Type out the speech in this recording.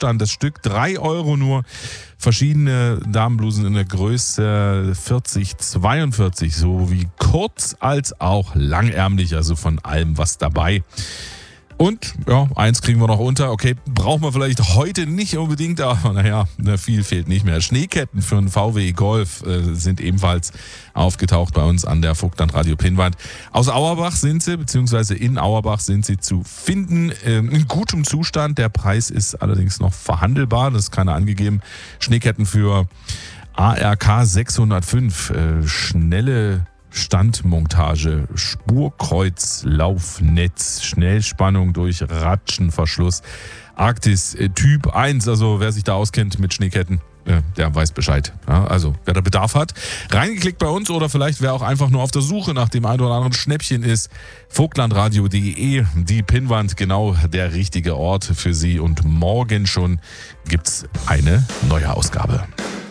Zustand. Das Stück 3 Euro nur. Verschiedene Damenblusen in der Größe 40, 42, sowie kurz als auch langärmlich, also von allem was dabei. Und ja, eins kriegen wir noch unter. Okay, brauchen wir vielleicht heute nicht unbedingt, aber naja, viel fehlt nicht mehr. Schneeketten für einen VW Golf sind ebenfalls aufgetaucht bei uns an der Vogtland Radio Pinnwand. Aus Auerbach sind sie, beziehungsweise in Auerbach sind sie zu finden. In gutem Zustand. Der Preis ist allerdings noch verhandelbar. Das ist keiner angegeben. Schneeketten für ARK 605. Schnelle Standmontage, Spurkreuz, Laufnetz, Schnellspannung durch Ratschenverschluss, Arktis Typ 1, also wer sich da auskennt mit Schneeketten, der weiß Bescheid. Ja, also wer da Bedarf hat, reingeklickt bei uns oder vielleicht wer auch einfach nur auf der Suche nach dem einen oder anderen Schnäppchen ist, vogtlandradio.de, die Pinnwand, genau der richtige Ort für Sie und morgen schon gibt's eine neue Ausgabe.